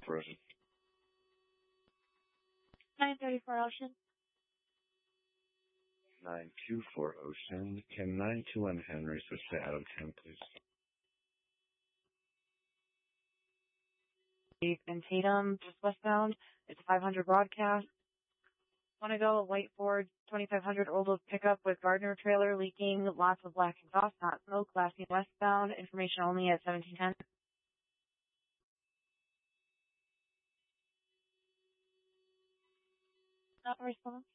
for Ocean. 934 Ocean. 924 Ocean. Can 921 Henry switch to Adam 10, please? And Tatum, just westbound. It's 500 broadcast. Want to go a white Ford 2500 old pickup with Gardner trailer leaking, lots of black exhaust, not smoke, lasting westbound. Information only at 1710. Not a response.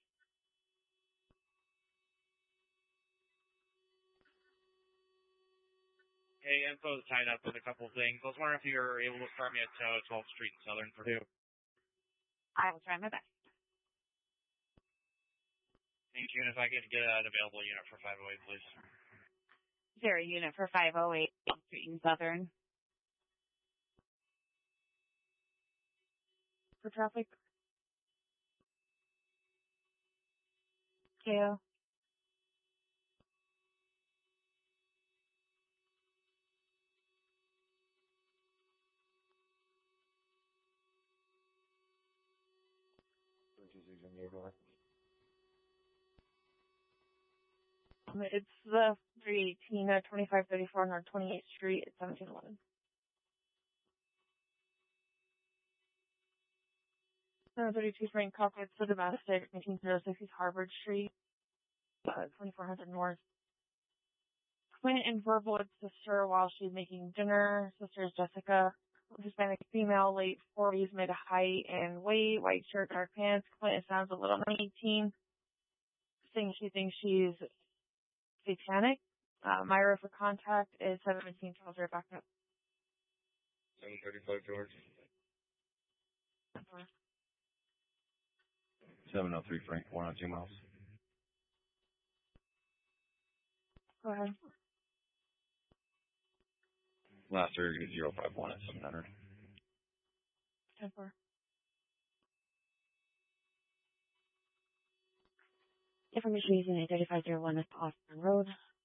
Hey, info's tied up with a couple of things. I was wondering if you were able to start me at 12th Street in Southern Purdue. I will try my best. Thank you, and if I could get an available unit for 508, please. Is there a unit for 508 Street in Southern? For traffic? KO. It's the 318 at 2534 North 28th Street at 1711. 32 Frank Cockpit, the domestic, 18060 Harvard Street, 2400 North. Went in verbal with sister while she's making dinner. Sister is Jessica, Hispanic female, late 40s, mid height and weight, white shirt, dark pants. Clint sounds a little 19. Saying she thinks she's satanic. Myra for contact is 717 Charles right back up. 735 George. 703 Frank, 102 miles. Go ahead. Last year, 051 at 700. 10-4. Information using 3501 West Austin Road.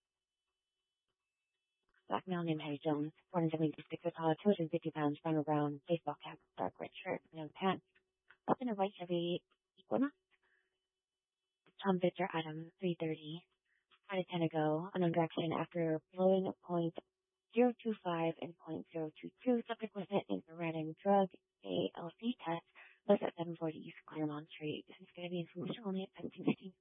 Black male named Harry Jones, 476 with tall, 250 pounds, brown or brown, baseball cap, dark red shirt, brown pants. Up in a white Chevy Equinox. Tom Victor Adam, 330. Out of 10 ago, unknown direction after blowing .025 and .022. Subject was hit infrared and drug ALC test. Was at 740 East Claremont Street. This is going to be information only at 1715.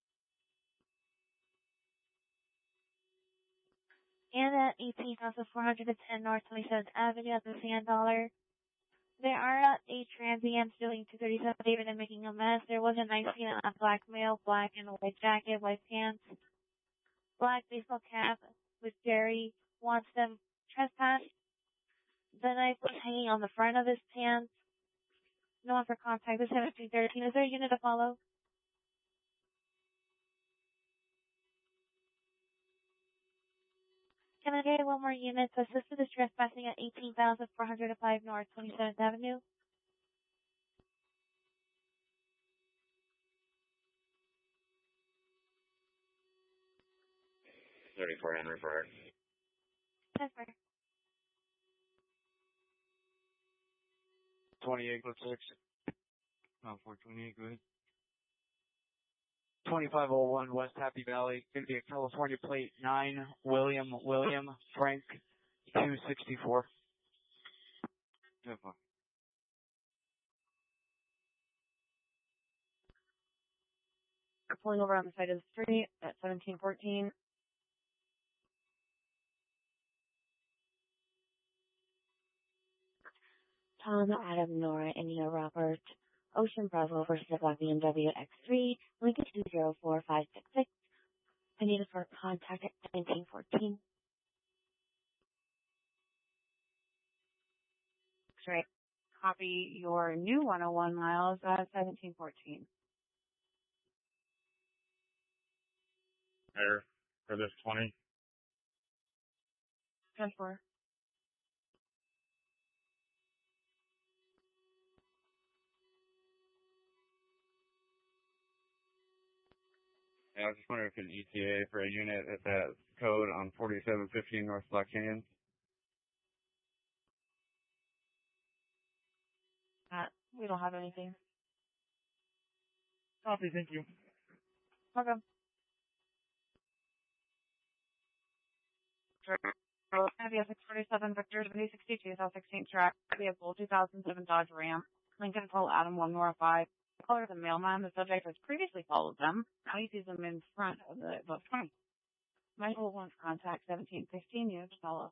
And at 18,410 North 27th Avenue at the Sand Dollar. There are 8 transients doing 237 David and making a mess. There was a 19 on black male, black and a white jacket, white pants, black baseball cap with Jerry wants them trespass. The knife was hanging on the front of his pants. No one for contact. This 1713. Is there a unit to follow? Can I get one more unit to assist with this trespassing at 18,405 North 27th Avenue? .34 Henry Fire. That's fair. 28, let's 6. Oh, 428, good. 2501 West Happy Valley, going to be a California plate 9, William, Frank, 264. Yeah, fine. Pulling over on the side of the street at 1714. Tom, Adam, Nora, India, Robert, Ocean Bravo versus the Black BMW X3, Lincoln 204566. I need it for contact at 1714. X-ray. Copy your new 101 miles at 1714. There, for this 20. 10-4. Yeah, I was just wondering if an ETA for a unit at that code on 4715 North Black Canyon. We don't have anything. Copy, thank you. Okay. Navia 647 Victor 7062 South 16th track. Vehicle 2007 Dodge Ram. Lincoln Toll Adam 105. Caller is a mailman. The subject has previously followed them. Now he sees them in front of the above 20. Michael wants contact 1715. You have to follow.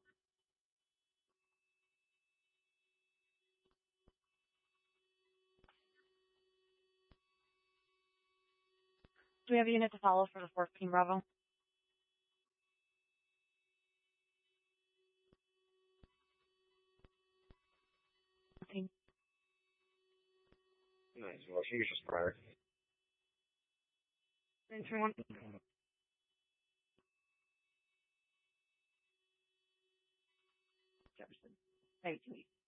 Do we have a unit to follow for the 14 Bravo? Nice. Well, she was just prior. 931. Jefferson. 92.